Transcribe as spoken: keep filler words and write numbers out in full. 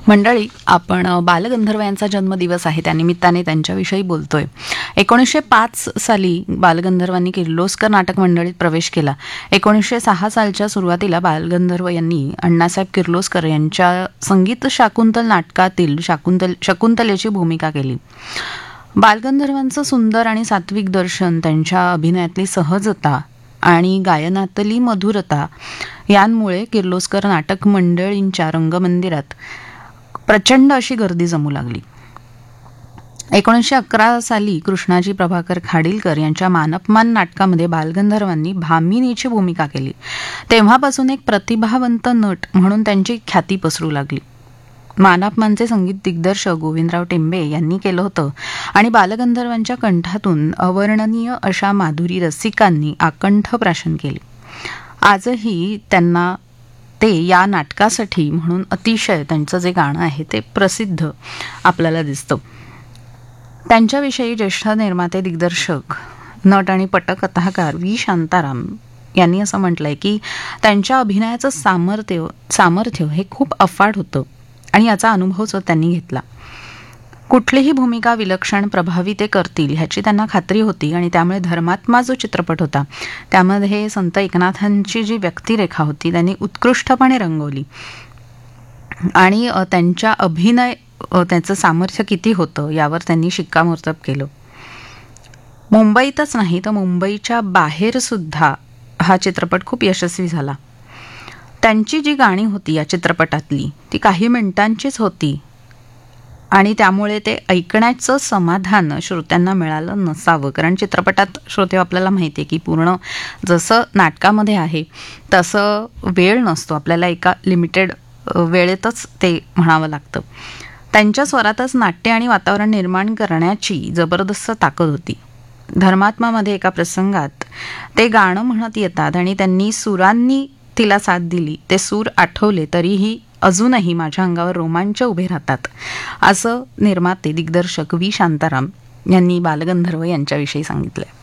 मंडळी, आपण बालगंधर्व यांचा जन्मदिवस आहे, त्यानिमित्ताने त्यांच्याविषयी बोलतोय. एकोणीसशे पाच साली बालगंधर्वांनी किर्लोस्कर नाटक मंडळीत प्रवेश केला. एकोणीसशे सहा सालच्या सुरुवातीला बालगंधर्व यांनी अण्णासाहेब किर्लोस्कर यांच्या संगीत शाकुंतल नाटकातील शाकुंतल शकुंतलेची भूमिका केली. बालगंधर्वांचं सुंदर आणि सात्विक दर्शन, त्यांच्या अभिनयातली सहजता आणि गायनातली मधुरता यांमुळे किर्लोस्कर नाटक मंडळींच्या रंगमंदिरात प्रचंड अशी गर्दी जमू लागली. एकोणीसशे अकरा साली कृष्णाजी प्रभाकर खाडीलकर यांच्या मानपमान नाटकामध्ये बालगंधर्वांनी भामिनीची भूमिका केली. तेव्हापासून एक प्रतिभावंत नट म्हणून त्यांची ख्याती पसरू लागली. मानापमानचे संगीत दिग्दर्शक गोविंदराव टेंबे यांनी केलं होतं आणि बालगंधर्वांच्या कंठातून अवर्णनीय अशा माधुरी रसिकांनी आकंठ प्राशन केली. आजही त्यांना ते या नाटकासाठी म्हणून अतिशय त्यांचं जे गाणं आहे ते प्रसिद्ध आपल्याला दिसतं. त्यांच्याविषयी ज्येष्ठ निर्माते, दिग्दर्शक, नट आणि पटकथाकार व्ही शांताराम यांनी असं म्हटलंय की त्यांच्या अभिनयाचं सामर्थ्य सामर्थ्य हे खूप अफाट होतं आणि याचा अनुभवच त्यांनी घेतला. कुठलीही भूमिका विलक्षण प्रभावी ते करतील ह्याची त्यांना खात्री होती आणि त्यामुळे धर्मात्मा जो चित्रपट होता त्यामध्ये संत एकनाथांची जी व्यक्तिरेखा होती त्यांनी उत्कृष्टपणे रंगवली आणि त्यांच्या अभिनय त्याचं सामर्थ्य किती होतं यावर त्यांनी शिक्कामोर्तब केलं. मुंबईतच नाही तर मुंबईच्या बाहेर सुद्धा हा चित्रपट खूप यशस्वी झाला. त्यांची जी गाणी होती या चित्रपटातली ती काही मिनिटांचीच होती आणि त्यामुळे ते ऐकण्याचं समाधान श्रोत्यांना मिळालं नसावं, कारण चित्रपटात श्रोते आपल्याला माहिती आहे की पूर्ण जसं नाटकामध्ये आहे तसं वेळ नसतो, आपल्याला एका लिमिटेड वेळेतच ते म्हणावं लागतं. त्यांच्या स्वरातच नाट्य आणि वातावरण निर्माण करण्याची जबरदस्त ताकद होती. धर्मात्मामध्ये एका प्रसंगात ते गाणं म्हणत येतात आणि त्यांनी सुरांनी तिला साथ दिली, ते सूर आठवले तरीही अजूनही माझ्या अंगावर रोमांच उभे राहतात, असं निर्माते, दिग्दर्शक व्ही शांताराम यांनी बालगंधर्व यांच्याविषयी सांगितलंय.